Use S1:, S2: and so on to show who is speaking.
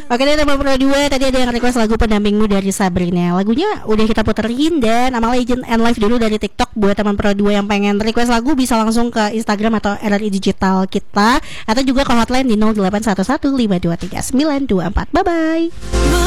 S1: Oke deh teman Pro 2, tadi ada yang request lagu Pendampingmu dari Sabrina. Lagunya udah kita puterin, dan nama Legend and Live dulu dari TikTok. Buat teman Pro 2 yang pengen request lagu bisa langsung ke Instagram atau RRI Digital kita, atau juga ke hotline di 0811 523 924. Bye bye.